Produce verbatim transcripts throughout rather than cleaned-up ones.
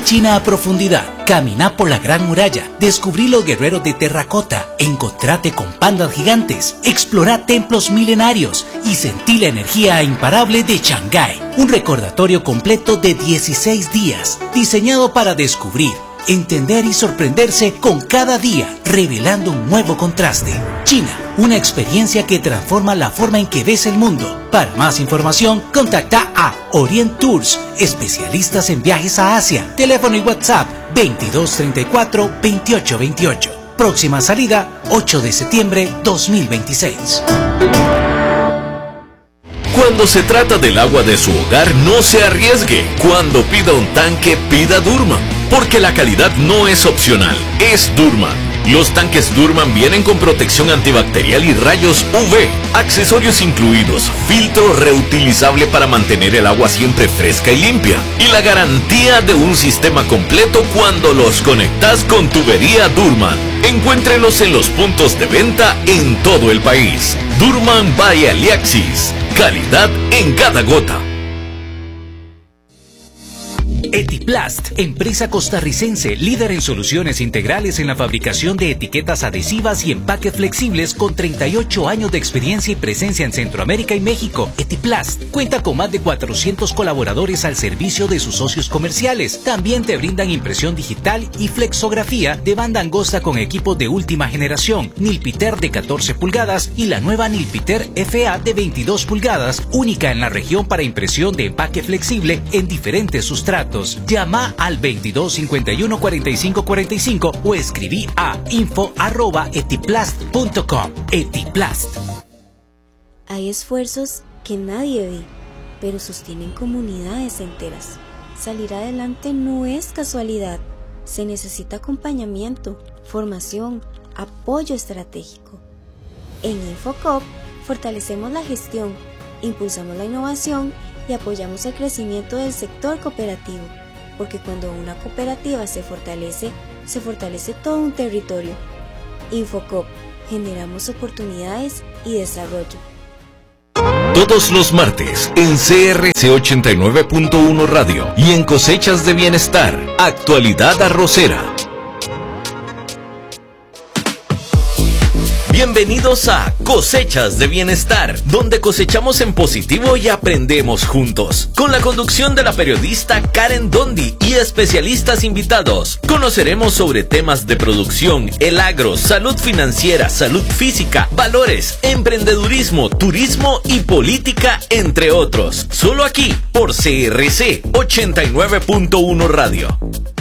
China a profundidad, camina por la Gran Muralla, descubrí los guerreros de terracota, encontrate con pandas gigantes, explora templos milenarios y sentí la energía imparable de Shanghái. Un recordatorio completo de dieciséis días, diseñado para descubrir, entender y sorprenderse con cada día, revelando un nuevo contraste. China, una experiencia que transforma la forma en que ves el mundo. Para más información, contacta a Orient Tours, especialistas en viajes a Asia. Teléfono y WhatsApp veintidós treinta y cuatro veintiocho veintiocho. Próxima salida, ocho de septiembre dos mil veintiséis. Cuando se trata del agua de su hogar, no se arriesgue. Cuando pida un tanque, pida Durman, porque la calidad no es opcional, es Durman. Los tanques Durman vienen con protección antibacterial y rayos U V, accesorios incluidos, filtro reutilizable para mantener el agua siempre fresca y limpia, y la garantía de un sistema completo cuando los conectas con tubería Durman. Encuéntrelos en los puntos de venta en todo el país. Durman by Aliaxis. Calidad en cada gota. Etiplast, empresa costarricense líder en soluciones integrales en la fabricación de etiquetas adhesivas y empaques flexibles con treinta y ocho años de experiencia y presencia en Centroamérica y México. Etiplast cuenta con más de cuatrocientos colaboradores al servicio de sus socios comerciales. También te brindan impresión digital y flexografía de banda angosta con equipos de última generación, Nilpiter de catorce pulgadas y la nueva Nilpiter F A de veintidós pulgadas, única en la región para impresión de empaque flexible en diferentes sustratos. Llama al veintidós cincuenta y uno cuarenta y cinco cuarenta y cinco o escribí a info arroba etiplast punto com. Etiplast. Hay esfuerzos que nadie ve, pero sostienen comunidades enteras. Salir adelante no es casualidad. Se necesita acompañamiento, formación, apoyo estratégico. En Infocop fortalecemos la gestión, impulsamos la innovación y apoyamos el crecimiento del sector cooperativo, porque cuando una cooperativa se fortalece, se fortalece todo un territorio. Infocop, generamos oportunidades y desarrollo. Todos los martes en C R C ochenta y nueve punto uno Radio y en Cosechas de Bienestar, Actualidad Arrocera. Bienvenidos a Cosechas de Bienestar, donde cosechamos en positivo y aprendemos juntos. Con la conducción de la periodista Karen Dondi y especialistas invitados, conoceremos sobre temas de producción, el agro, salud financiera, salud física, valores, emprendedurismo, turismo y política, entre otros. Solo aquí, por C R C ochenta y nueve punto uno Radio.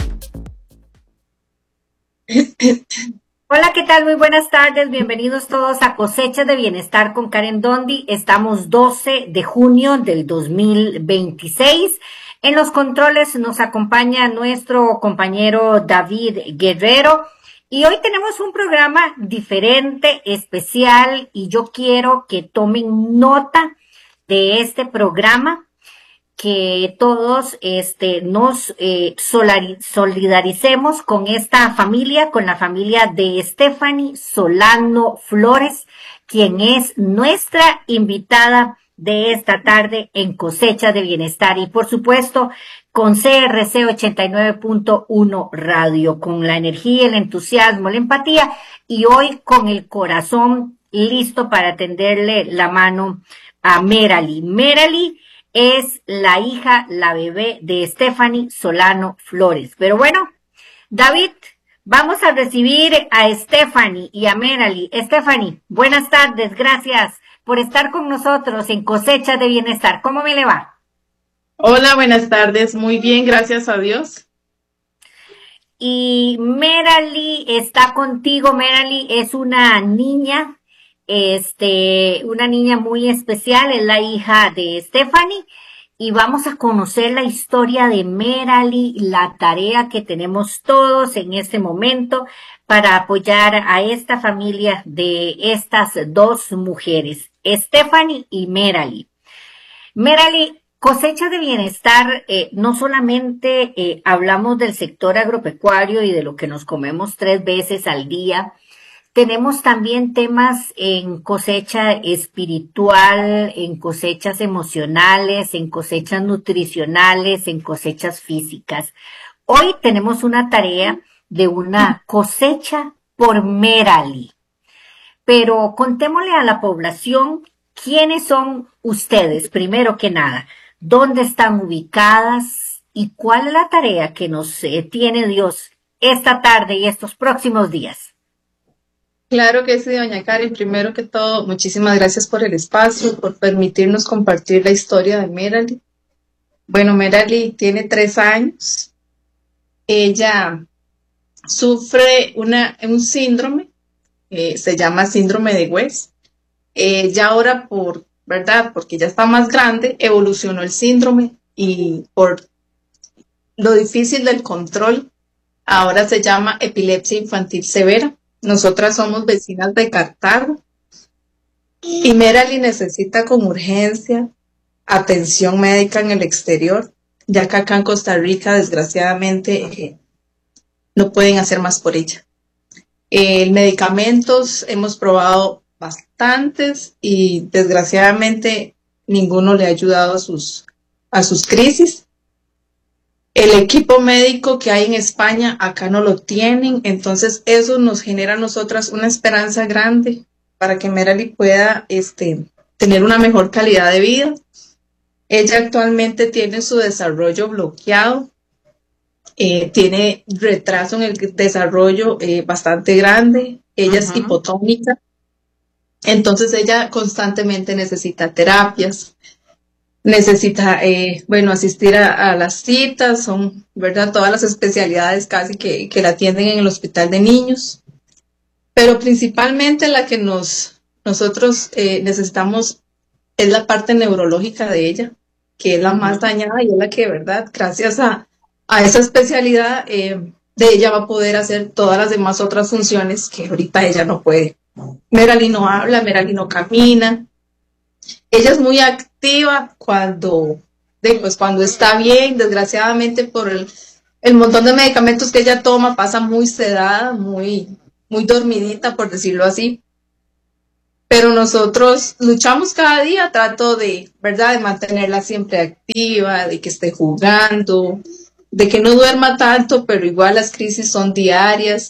Hola, ¿qué tal? Muy buenas tardes, bienvenidos todos a Cosechas de Bienestar con Karen Dondi. Estamos doce de junio del dos mil veintiséis. En los controles nos acompaña nuestro compañero David Guerrero y hoy tenemos un programa diferente, especial, y yo quiero que tomen nota de este programa, que todos este, nos eh, solidaricemos con esta familia, con la familia de Stephanie Solano Flores, quien es nuestra invitada de esta tarde en Cosecha de Bienestar. Y por supuesto, con C R C ochenta y nueve punto uno Radio, con la energía, el entusiasmo, la empatía, y hoy con el corazón listo para tenderle la mano a Merali. Merali es la hija, la bebé de Stephanie Solano Flores. Pero bueno, David, vamos a recibir a Stephanie y a Merali. Stephanie, buenas tardes, gracias por estar con nosotros en Cosecha de Bienestar. ¿Cómo me le va? Hola, buenas tardes, muy bien, gracias a Dios. Y Merali está contigo. Merali es una niña, Este, una niña muy especial, es la hija de Stephanie, y vamos a conocer la historia de Merali, la tarea que tenemos todos en este momento para apoyar a esta familia de estas dos mujeres, Stephanie y Merali. Merali, Cosecha de Bienestar, eh, no solamente eh, hablamos del sector agropecuario y de lo que nos comemos tres veces al día. Tenemos también temas en cosecha espiritual, en cosechas emocionales, en cosechas nutricionales, en cosechas físicas. Hoy tenemos una tarea de una cosecha por Merali, pero contémosle a la población quiénes son ustedes, primero que nada, dónde están ubicadas y cuál es la tarea que nos eh, tiene Dios esta tarde y estos próximos días. Claro que sí, doña Karen. Primero que todo, muchísimas gracias por el espacio, por permitirnos compartir la historia de Merali. Bueno, Merali tiene tres años. Ella sufre una, un síndrome, eh, se llama síndrome de West. Eh, ya ahora, por verdad, porque ya está más grande, evolucionó el síndrome y por lo difícil del control, ahora se llama epilepsia infantil severa. Nosotras somos vecinas de Cartago y Merali necesita con urgencia atención médica en el exterior, ya que acá en Costa Rica, desgraciadamente, eh, no pueden hacer más por ella. Eh, medicamentos hemos probado bastantes y desgraciadamente ninguno le ha ayudado a sus, a sus crisis. El equipo médico que hay en España acá no lo tienen, entonces eso nos genera a nosotras una esperanza grande para que Merali pueda este, tener una mejor calidad de vida. Ella actualmente tiene su desarrollo bloqueado, eh, tiene retraso en el desarrollo eh, bastante grande, ella uh-huh. es hipotónica, entonces ella constantemente necesita terapias. Necesita, eh, bueno, asistir a, a las citas, son, ¿verdad? Todas las especialidades casi que, que la atienden en el hospital de niños. Pero principalmente la que nos, nosotros eh, necesitamos es la parte neurológica de ella, que es la más dañada y es la que, ¿verdad? Gracias a, a esa especialidad eh, de ella va a poder hacer todas las demás otras funciones que ahorita ella no puede. Merali no habla, Merali no camina. Ella es muy activa cuando, pues, cuando está bien, desgraciadamente por el, el montón de medicamentos que ella toma, pasa muy sedada, muy, muy dormidita, por decirlo así. Pero nosotros luchamos cada día, trato de, ¿verdad?, de mantenerla siempre activa, de que esté jugando, de que no duerma tanto, pero igual las crisis son diarias,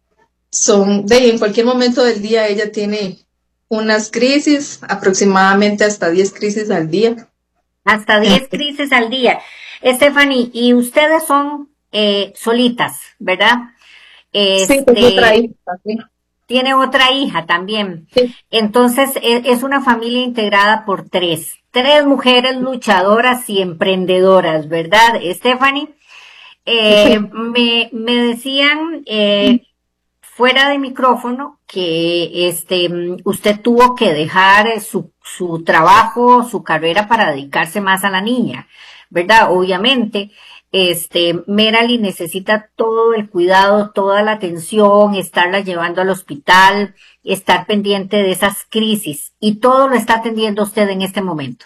son de en cualquier momento del día ella tiene unas crisis, aproximadamente hasta diez crisis al día. Hasta diez crisis al día. Stephanie, y ustedes son eh, solitas, ¿verdad? Este, sí, tengo otra hija también. Tiene otra hija también. Sí. Entonces, es, es una familia integrada por tres. Tres mujeres luchadoras y emprendedoras, ¿verdad, Stephanie? Eh, sí. me, me decían... Eh, fuera de micrófono que este usted tuvo que dejar su, su trabajo, su carrera para dedicarse más a la niña, ¿verdad? Obviamente, este Merali necesita todo el cuidado, toda la atención, estarla llevando al hospital, estar pendiente de esas crisis y todo lo está atendiendo usted en este momento.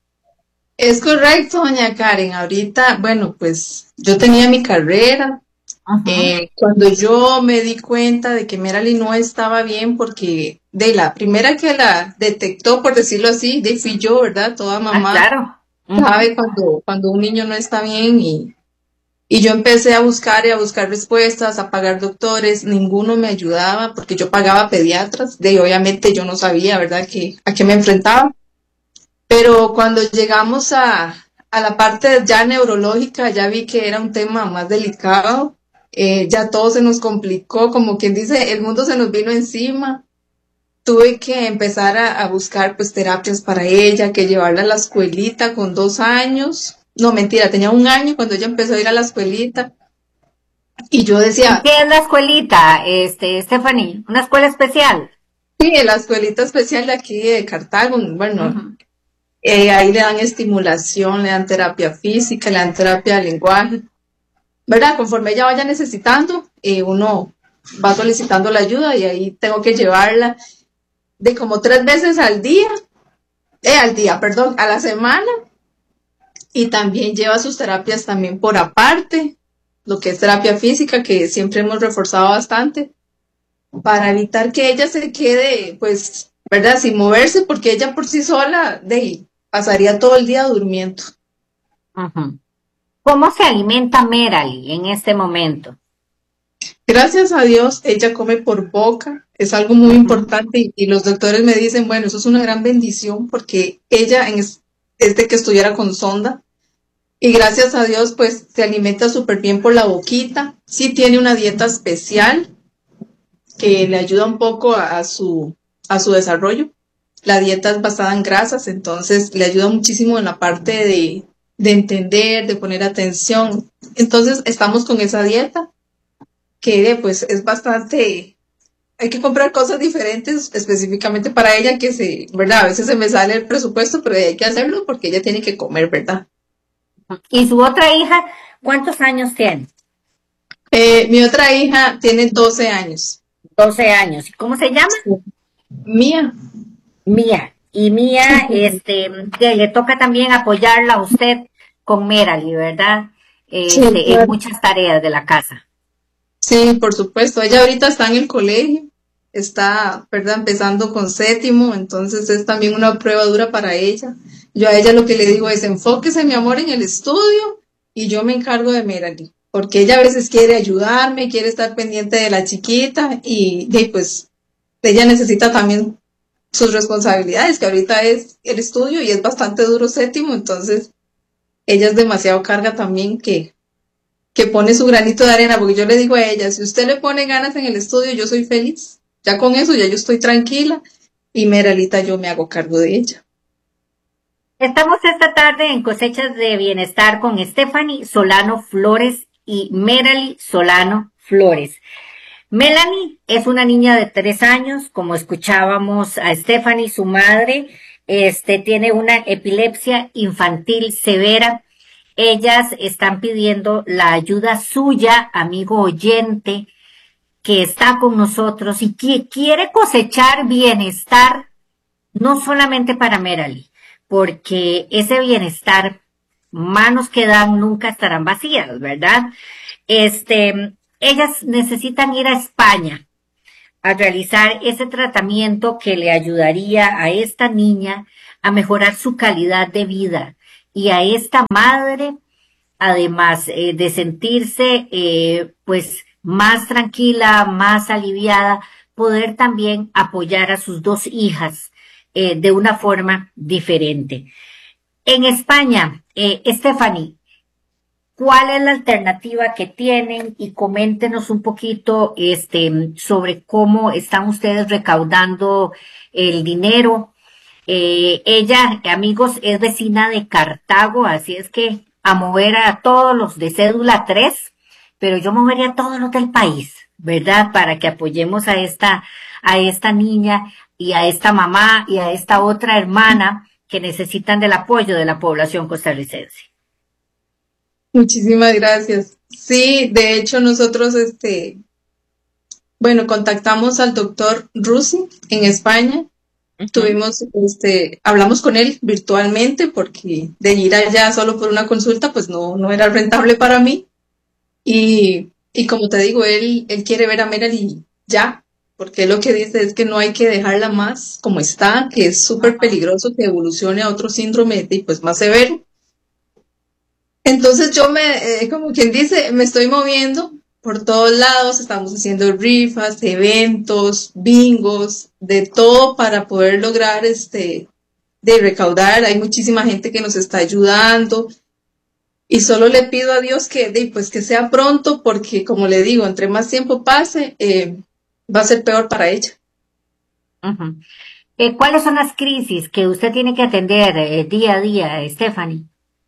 Es correcto, doña Karen. Ahorita, bueno, pues yo tenía mi carrera. Eh, cuando yo me di cuenta de que Merali no estaba bien, porque de la primera que la detectó, por decirlo así, de fui yo, ¿verdad? Toda mamá ah, claro. uh-huh. sabe cuando, cuando un niño no está bien y, y yo empecé a buscar y a buscar respuestas, a pagar doctores, ninguno me ayudaba porque yo pagaba pediatras, de obviamente yo no sabía, ¿verdad?, que, a qué me enfrentaba. Pero cuando llegamos a, a la parte ya neurológica, ya vi que era un tema más delicado. Eh, ya todo se nos complicó, como quien dice, el mundo se nos vino encima. Tuve que empezar a, a buscar pues terapias para ella, que llevarla a la escuelita con dos años. No, mentira, tenía un año cuando ella empezó a ir a la escuelita. Y yo decía... ¿Qué es la escuelita, este, Stephanie? ¿Una escuela especial? Sí, la escuelita especial de aquí de Cartago, bueno, uh-huh. eh, ahí le dan estimulación, le dan terapia física, le dan terapia de lenguaje. ¿Verdad? Conforme ella vaya necesitando, eh, uno va solicitando la ayuda y ahí tengo que llevarla de como tres veces al día, eh, al día, perdón, a la semana. Y también lleva sus terapias también por aparte, lo que es terapia física, que siempre hemos reforzado bastante, para evitar que ella se quede, pues, ¿verdad?, sin moverse, porque ella por sí sola de, pasaría todo el día durmiendo. Uh-huh. ¿Cómo se alimenta Merali en este momento? Gracias a Dios, ella come por boca, es algo muy Ujú. importante y, y los doctores me dicen, bueno, eso es una gran bendición porque ella en es- desde que estuviera con sonda y gracias a Dios pues se alimenta súper bien por la boquita, sí tiene una dieta especial que le ayuda un poco a, a su, a su desarrollo. La dieta es basada en grasas, entonces le ayuda muchísimo en la parte de, de entender, de poner atención. Entonces estamos con esa dieta que pues es bastante, hay que comprar cosas diferentes específicamente para ella que se, ¿verdad? A veces se me sale el presupuesto, pero hay que hacerlo porque ella tiene que comer, ¿verdad? ¿Y su otra hija, cuántos años tiene? Eh, mi otra hija tiene doce años. Doce años. ¿Y cómo se llama? Mía. Mía. Y Mía, este, que le toca también apoyarla a usted con Merali, ¿verdad? Sí, Este, en claro. muchas tareas de la casa. Sí, por supuesto. Ella ahorita está en el colegio, está, ¿verdad? Empezando con séptimo, entonces es también una prueba dura para ella. Yo a ella lo que le digo es, enfóquese, mi amor, en el estudio y yo me encargo de Melanie, porque ella a veces quiere ayudarme, quiere estar pendiente de la chiquita y, y pues ella necesita también sus responsabilidades, que ahorita es el estudio y es bastante duro séptimo, entonces ella es demasiado carga también que que pone su granito de arena, porque yo le digo a ella, si usted le pone ganas en el estudio, yo soy feliz. Ya con eso, ya yo estoy tranquila y Meralita yo me hago cargo de ella. Estamos esta tarde en Cosechas de Bienestar con Stephanie Solano Flores y Merali Solano Flores. Melanie es una niña de tres años, como escuchábamos a Stephanie, su madre, este, tiene una epilepsia infantil severa. Ellas están pidiendo la ayuda suya, amigo oyente, que está con nosotros y que quiere cosechar bienestar, no solamente para Merali, porque ese bienestar, manos que dan nunca estarán vacías, ¿verdad? Este, ellas necesitan ir a España a realizar ese tratamiento que le ayudaría a esta niña a mejorar su calidad de vida y a esta madre, además eh, de sentirse eh, pues más tranquila, más aliviada, poder también apoyar a sus dos hijas eh, de una forma diferente. En España, eh, Stephanie, ¿cuál es la alternativa que tienen? Y coméntenos un poquito este, sobre cómo están ustedes recaudando el dinero. Eh, ella, amigos, es vecina de Cartago, así es que a mover a todos los de cédula tres, pero yo movería a todos los del país, ¿verdad? Para que apoyemos a esta, a esta niña y a esta mamá y a esta otra hermana que necesitan del apoyo de la población costarricense. Muchísimas gracias. Sí, de hecho nosotros, este, bueno, contactamos al doctor Rusi en España. Ujú. Tuvimos, este, hablamos con él virtualmente porque de ir allá solo por una consulta, pues no, no era rentable para mí. Y, y como te digo, él, él quiere ver a Melanie ya, porque él lo que dice es que no hay que dejarla más como está, que es súper peligroso que evolucione a otro síndrome y pues más severo. Entonces yo me, eh, como quien dice, me estoy moviendo por todos lados, estamos haciendo rifas, eventos, bingos, de todo para poder lograr este, de recaudar. Hay muchísima gente que nos está ayudando. Y solo le pido a Dios que, de, pues, que sea pronto, porque como le digo, entre más tiempo pase, eh, va a ser peor para ella. Ujú. Eh, ¿cuáles son las crisis que usted tiene que atender eh, día a día, Stephanie?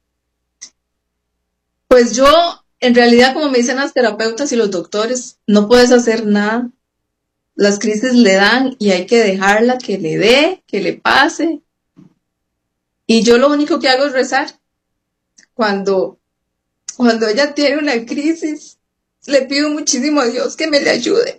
Pues yo, en realidad, como me dicen las terapeutas y los doctores, no puedes hacer nada. Las crisis le dan y hay que dejarla que le dé, que le pase. Y yo lo único que hago es rezar. Cuando, cuando ella tiene una crisis, le pido muchísimo a Dios que me le ayude.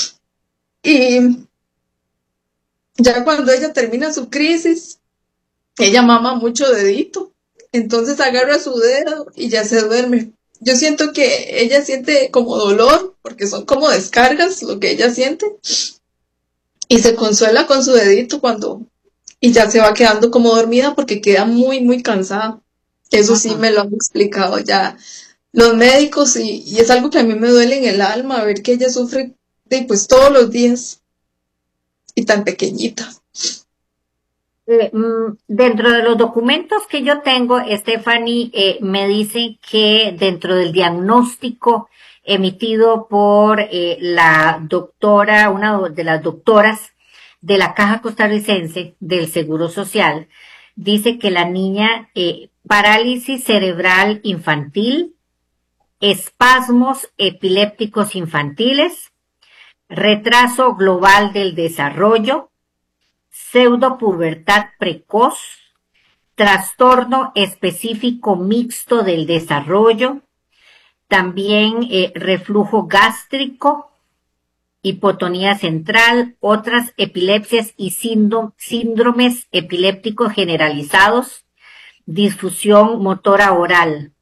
Y ya cuando ella termina su crisis, ella mama mucho dedito. Entonces agarra su dedo y ya se duerme. Yo siento que ella siente como dolor, porque son como descargas lo que ella siente. Y se consuela con su dedito cuando, y ya se va quedando como dormida porque queda muy, muy cansada. Eso sí me lo han explicado ya los médicos y, y es algo que a mí me duele en el alma, ver que ella sufre de, pues todos los días y tan pequeñita. Eh, mm, dentro de los documentos que yo tengo, Stephanie, eh, me dice que dentro del diagnóstico emitido por eh, la doctora, una de las doctoras de la Caja Costarricense del Seguro Social, dice que la niña eh, parálisis cerebral infantil, espasmos epilépticos infantiles, retraso global del desarrollo, pseudopubertad precoz, trastorno específico mixto del desarrollo, también eh, reflujo gástrico, hipotonía central, otras epilepsias y síndromes epilépticos generalizados, disfusión motora oral.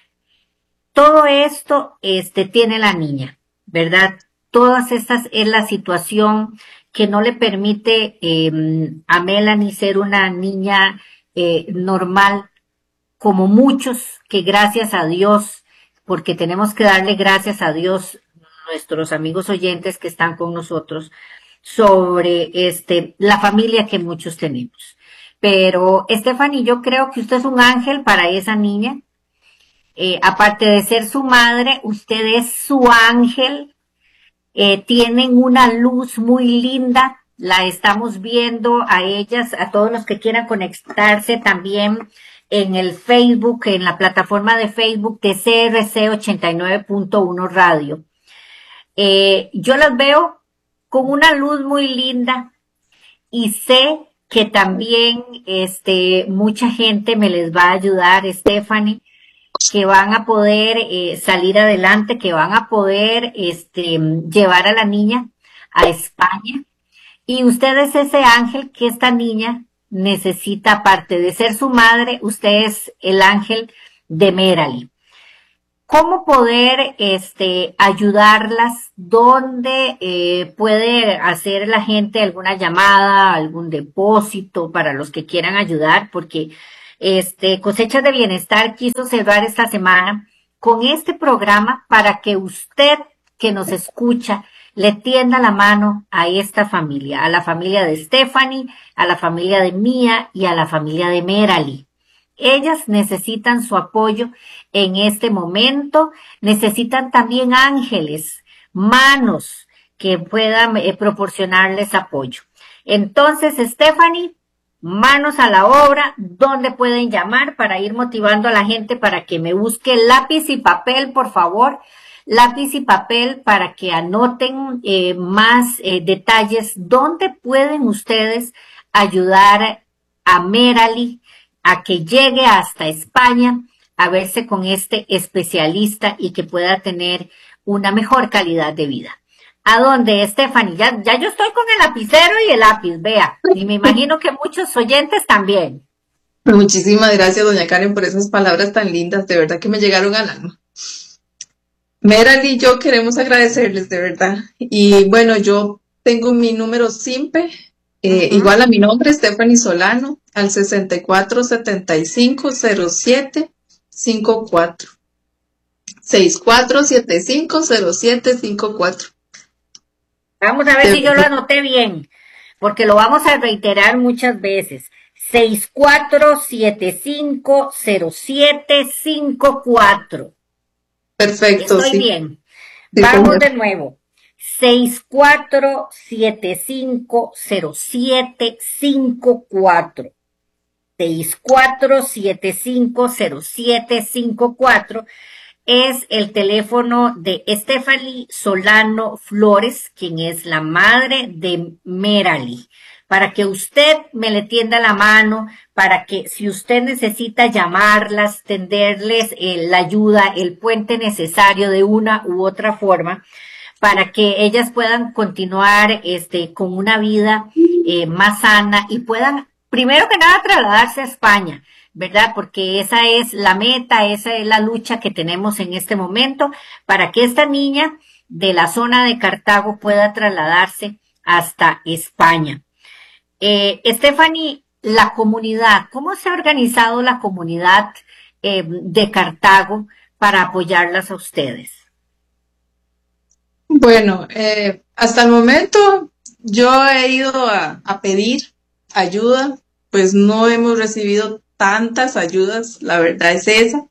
Todo esto este, tiene la niña, ¿verdad? Todas estas es la situación que no le permite eh, a Melanie ser una niña eh, normal, como muchos que gracias a Dios, porque tenemos que darle gracias a Dios, nuestros amigos oyentes que están con nosotros, sobre este la familia que muchos tenemos. Pero, Stephanie, yo creo que usted es un ángel para esa niña. Eh, aparte de ser su madre, usted es su ángel. Eh, tienen una luz muy linda, la estamos viendo a ellas, a todos los que quieran conectarse también en el Facebook, en la plataforma de Facebook de C R C ochenta y nueve punto uno Radio. Eh, yo las veo con una luz muy linda y sé que también este, mucha gente me les va a ayudar, Stephanie, que van a poder eh, salir adelante, que van a poder este, llevar a la niña a España. Y usted es ese ángel que esta niña necesita, aparte de ser su madre, usted es el ángel de Merali. ¿Cómo poder este, ayudarlas? ¿Dónde eh, puede hacer la gente alguna llamada, algún depósito para los que quieran ayudar? Porque este Cosechas de Bienestar quiso cerrar esta semana con este programa para que usted que nos escucha le tienda la mano a esta familia, a la familia de Stephanie, a la familia de Mía y a la familia de Merali. Ellas necesitan su apoyo en este momento, necesitan también ángeles, manos que puedan eh, proporcionarles apoyo. Entonces, Stephanie, manos a la obra, ¿dónde pueden llamar para ir motivando a la gente para que me busque lápiz y papel, por favor? Lápiz y papel para que anoten eh, más eh, detalles. ¿Dónde pueden ustedes ayudar a Merali a que llegue hasta España a verse con este especialista y que pueda tener una mejor calidad de vida? ¿A dónde, Stephanie? Ya, ya yo estoy con el lapicero y el lápiz, vea. Y me imagino que muchos oyentes también. Muchísimas gracias, doña Karen, por esas palabras tan lindas. De verdad que me llegaron al alma. Merali y yo queremos agradecerles, de verdad. Y bueno, yo tengo mi número simple, eh, uh-huh. igual a mi nombre, Stephanie Solano, al sesenta y cuatro setenta y cinco cero siete cincuenta y cuatro. sesenta y cuatro setenta y cinco cero siete cincuenta y cuatro. Vamos a ver si yo lo anoté bien, porque lo vamos a reiterar muchas veces. sesenta y cuatro setenta y cinco cero siete cincuenta y cuatro. Perfecto. Estoy sí. bien. Sí, Vamos señor. de nuevo. sesenta y cuatro setenta y cinco cero siete cincuenta y cuatro. sesenta y cuatro setenta y cinco cero siete cincuenta y cuatro es el teléfono de Stephanie Solano Flores, quien es la madre de Merali, para que usted me le tienda la mano, para que si usted necesita llamarlas, tenderles eh, la ayuda, el puente necesario de una u otra forma, para que ellas puedan continuar este con una vida eh, más sana y puedan, primero que nada, trasladarse a España, ¿verdad? Porque esa es la meta, esa es la lucha que tenemos en este momento, para que esta niña de la zona de Cartago pueda trasladarse hasta España. Eh, Stephanie, la comunidad, ¿cómo se ha organizado la comunidad eh, de Cartago para apoyarlas a ustedes? Bueno, eh, hasta el momento yo he ido a, a pedir ayuda, pues no hemos recibido tantas ayudas, la verdad es esa.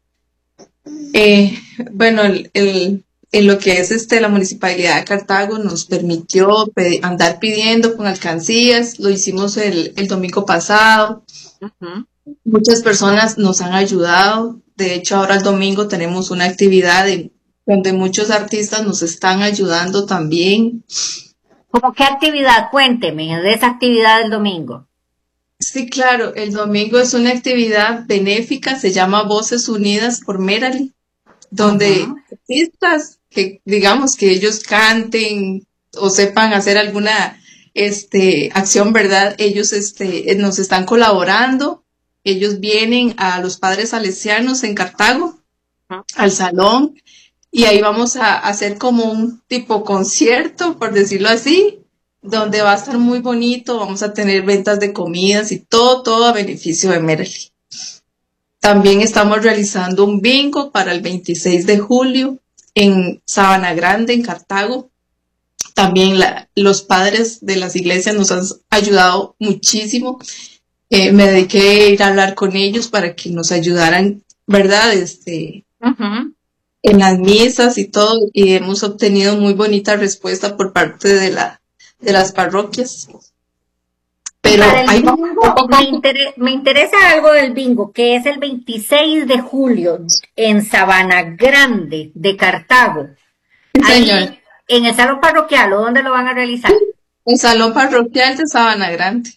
Eh, bueno, el, el, en lo que es este, la Municipalidad de Cartago nos permitió pe- andar pidiendo con alcancías, lo hicimos el, el domingo pasado. Uh-huh. Muchas personas nos han ayudado. De hecho, ahora el domingo tenemos una actividad de- donde muchos artistas nos están ayudando también. ¿Cómo qué actividad? Cuénteme de esa actividad del domingo. Sí, claro, el domingo es una actividad benéfica, se llama Voces Unidas por Merali, donde Uh-huh. artistas que digamos que ellos canten o sepan hacer alguna este acción, ¿verdad? Ellos este eh, nos están colaborando. Ellos vienen a los Padres Salesianos en Cartago, al salón, y ahí vamos a hacer como un tipo concierto, por decirlo así, donde va a estar muy bonito, vamos a tener ventas de comidas y todo, todo a beneficio de Merali. También estamos realizando un bingo para el veintiséis de julio en Sabana Grande, en Cartago. También la, los padres de las iglesias nos han ayudado muchísimo. Eh, me dediqué a ir a hablar con ellos para que nos ayudaran, ¿verdad? Este, Uh-huh. en las misas y todo, y hemos obtenido muy bonita respuesta por parte de la, de las parroquias. Pero Para el hay bingo, me, inter- me interesa algo del bingo, que es el veintiséis de julio en Sabana Grande de Cartago. señor, Ahí, en el salón parroquial, ¿o dónde lo van a realizar? el salón parroquial de Sabana Grande.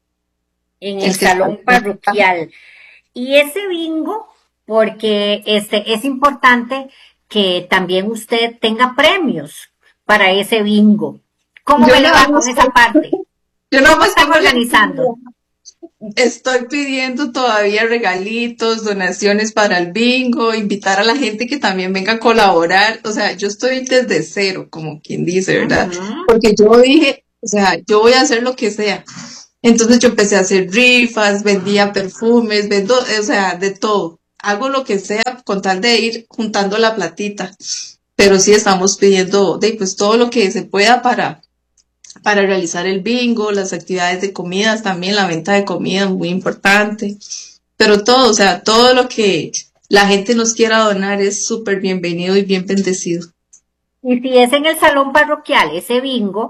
En el El que está. salón parroquial. Y ese bingo, porque este, es importante que también usted tenga premios para ese bingo. ¿Cómo Yo me le va nada con más, esa parte? yo nada ¿Cómo más están tengo la organizando? Estoy pidiendo todavía regalitos, donaciones para el bingo, invitar a la gente que también venga a colaborar. O sea, yo estoy desde cero, como quien dice, ¿verdad? Ujú. Porque yo dije, o sea, yo voy a hacer lo que sea. Entonces yo empecé a hacer rifas, vendía perfumes, vendo, o sea, de todo. Hago lo que sea con tal de ir juntando la platita. Pero sí estamos pidiendo, de, pues todo lo que se pueda para para realizar el bingo, las actividades de comidas también, la venta de comida muy importante, pero todo, o sea, todo lo que la gente nos quiera donar es súper bienvenido y bien bendecido. Y si es en el salón parroquial, ese bingo,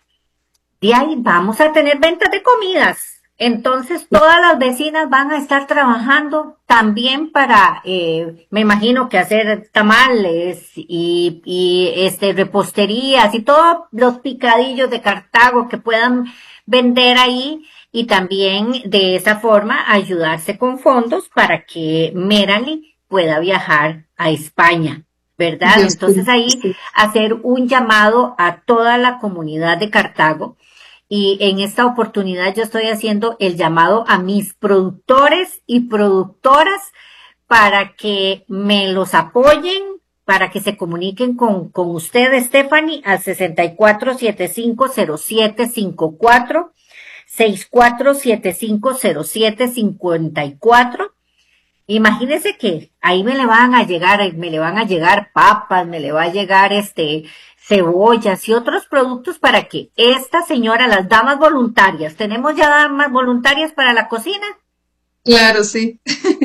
de ahí vamos a tener ventas de comidas. Entonces todas las vecinas van a estar trabajando también para, eh, me imagino que hacer tamales y, y este reposterías y todos los picadillos de Cartago que puedan vender ahí y también de esa forma ayudarse con fondos para que Merali pueda viajar a España, ¿verdad? Dios Entonces ahí mío. hacer un llamado a toda la comunidad de Cartago y en esta oportunidad yo estoy haciendo el llamado a mis productores y productoras para que me los apoyen, para que se comuniquen con, con usted, Stephanie, al sesenta y cuatro setenta y cinco cero siete cincuenta y cuatro, sesenta y cuatro setenta y cinco cero siete cincuenta y cuatro. Imagínese que ahí me le van a llegar, me le van a llegar papas, me le va a llegar este cebollas y otros productos para que esta señora, las damas voluntarias, ¿tenemos ya damas voluntarias para la cocina? Claro, sí.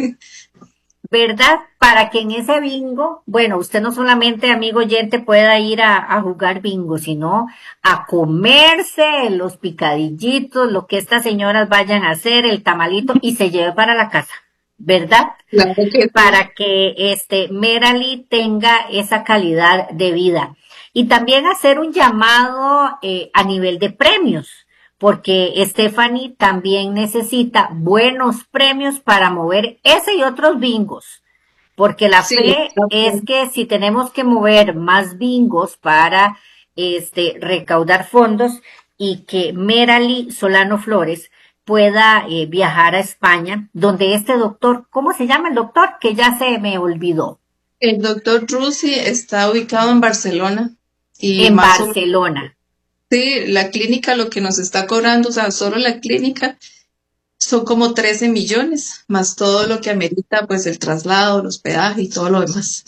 ¿Verdad? Para que en ese bingo, bueno, usted no solamente, amigo oyente, pueda ir a, a jugar bingo, sino a comerse los picadillitos, lo que estas señoras vayan a hacer, el tamalito, y se lleve para la casa, ¿verdad? Claro que sí. Para que este Merali tenga esa calidad de vida. Y también hacer un llamado eh, a nivel de premios, porque Stephanie también necesita buenos premios para mover ese y otros bingos, porque la Sí, fe es ok. que si tenemos que mover más bingos para este recaudar fondos y que Merali Solano Flores pueda eh, viajar a España, donde este doctor, ¿cómo se llama el doctor? Que ya se me olvidó. El doctor Rusi está ubicado en Barcelona y En más o menos, Barcelona. sí, la clínica lo que nos está cobrando, o sea, solo la clínica Son como trece millones, más todo lo que amerita, pues el traslado, el hospedaje y todo lo demás.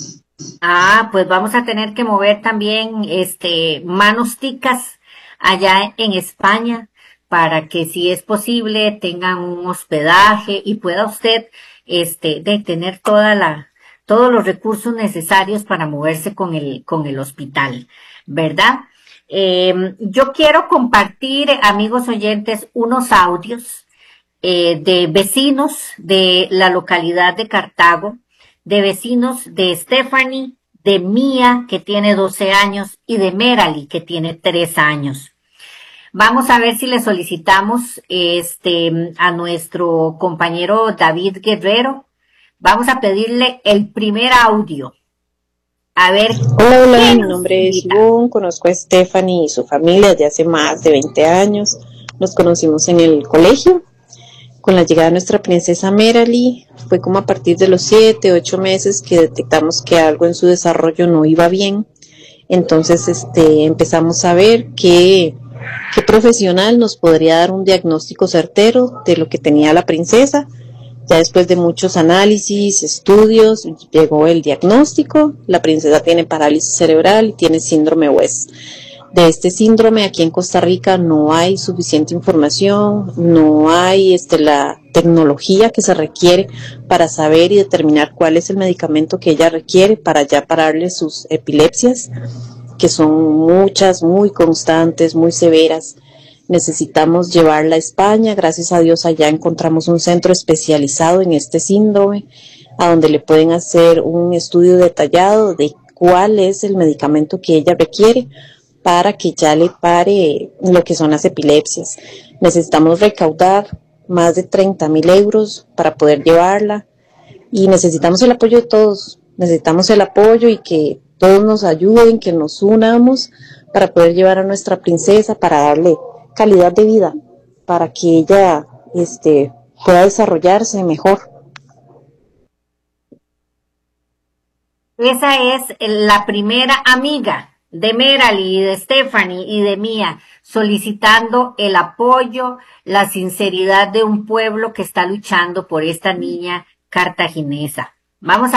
Ah, pues vamos a tener que mover también este manos ticas allá en España para que si es posible tengan un hospedaje y pueda usted este de tener toda la todos los recursos necesarios para moverse con el con el hospital, ¿verdad? Eh, yo quiero compartir, amigos oyentes, unos audios eh, de vecinos de la localidad de Cartago, de vecinos de Stephanie, de Mía, que tiene doce años, y de Merali, que tiene tres años. Vamos a ver si le solicitamos este a nuestro compañero David Guerrero. Vamos a pedirle el primer audio. A ver. Hola, hola, mi nombre es Ivonne, conozco a Stephanie y su familia desde hace más de veinte años. Nos conocimos en el colegio. Con la llegada de nuestra princesa Merali, fue como a partir de los siete, ocho meses que detectamos que algo en su desarrollo no iba bien. Entonces este, empezamos a ver qué, qué profesional nos podría dar un diagnóstico certero de lo que tenía la princesa. Ya después de muchos análisis, estudios, llegó el diagnóstico. La princesa tiene parálisis cerebral y tiene síndrome West. De este síndrome aquí en Costa Rica no hay suficiente información, no hay este, la tecnología que se requiere para saber y determinar cuál es el medicamento que ella requiere para ya pararle sus epilepsias, que son muchas, muy constantes, muy severas. Necesitamos llevarla a España. Gracias a Dios allá encontramos un centro especializado en este síndrome, a donde le pueden hacer un estudio detallado de cuál es el medicamento que ella requiere para que ya le pare lo que son las epilepsias. Necesitamos recaudar más de treinta mil euros para poder llevarla y necesitamos el apoyo de todos. Necesitamos el apoyo y que todos nos ayuden, que nos unamos para poder llevar a nuestra princesa, para darle calidad de vida, para que ella este, pueda desarrollarse mejor. Esa es la primera amiga de Merali, y de Stephanie y de Mía, solicitando el apoyo, la sinceridad de un pueblo que está luchando por esta niña cartaginesa. Vamos a